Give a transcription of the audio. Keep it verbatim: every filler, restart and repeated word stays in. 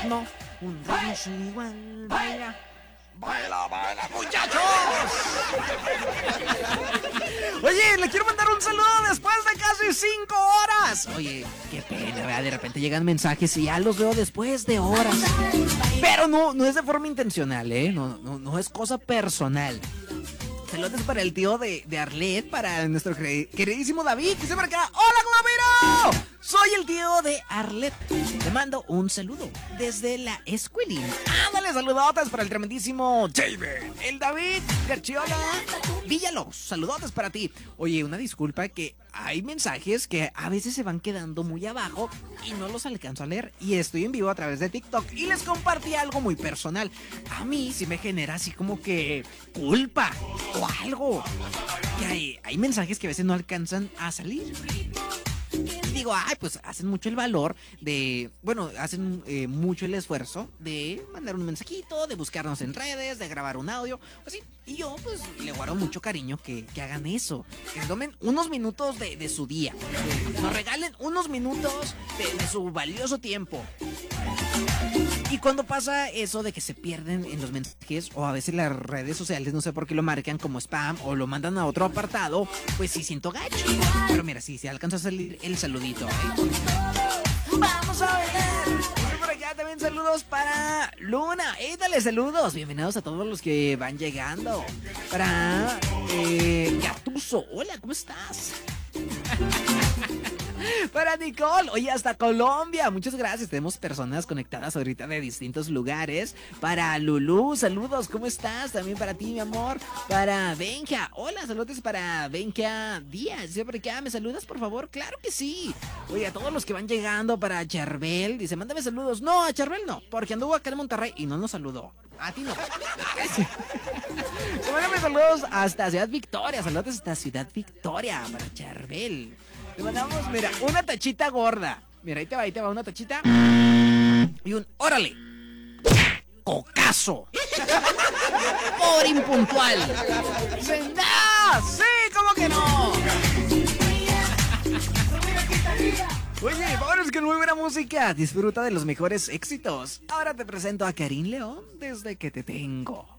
ritmo, un ritmo sin igual. Baila, baila, baila, muchachos. Oye, le quiero mandar un saludo después de casi cinco horas. Oye, qué pena, ¿verdad? De repente llegan mensajes y ya los veo después de horas. Pero no, no es de forma intencional, ¿eh? No, no, no es cosa personal. Saludos para el tío de, de Arlet, para nuestro queridísimo David, que se por acá. ¡Hola, Globiro! Soy el tío de Arlet. Te mando un saludo desde la escuelín. Ándale, saludotes para el tremendísimo David, el David Garchiola Villalobos. Saludotes para ti. Oye, una disculpa que hay mensajes que a veces se van quedando muy abajo y no los alcanzo a leer. Y estoy en vivo a través de TikTok y les compartí algo muy personal. A mí sí me genera así como que culpa o algo. Y hay, hay mensajes que a veces no alcanzan a salir. Y digo, ay, pues hacen mucho el valor de, bueno, hacen eh, mucho el esfuerzo de mandar un mensajito, de buscarnos en redes, de grabar un audio, así. Y yo, pues, le guardo mucho cariño que, que hagan eso, que tomen unos minutos de, de su día, que nos regalen unos minutos de, de su valioso tiempo. Y cuando pasa eso de que se pierden en los mensajes o a veces las redes sociales, no sé por qué lo marcan como spam o lo mandan a otro apartado, pues sí siento gacho. Pero mira, sí, se alcanza a salir el saludito, ¿eh? Vamos a ver. Y por acá también saludos para Luna. ¡Eh, dale saludos! Bienvenidos a todos los que van llegando. Para eh, Gatuso. Hola, ¿cómo estás? Para Nicole, oye, hasta Colombia, muchas gracias. Tenemos personas conectadas ahorita de distintos lugares. Para Lulú, saludos, ¿cómo estás? También para ti, mi amor. Para Benja, hola, saludos para Benja Díaz. ¿Sí, por acá me saludas, por favor? Claro que sí. Oye, a todos los que van llegando, para Charbel, dice, mándame saludos. No, a Charbel no, porque anduvo acá en Monterrey y no nos saludó. A ti no. Mándame saludos hasta Ciudad Victoria. Saludos hasta Ciudad Victoria para Charbel. Le mandamos, mira, una tachita gorda. Mira, ahí te va, ahí te va una tachita. Y un, órale, cocazo. Por impuntual. Dicen, ¡no! ¡Sí! ¿Cómo que no? Oye, vámonos con muy buena música. Disfruta de los mejores éxitos. Ahora te presento a Karim León, Desde que te tengo.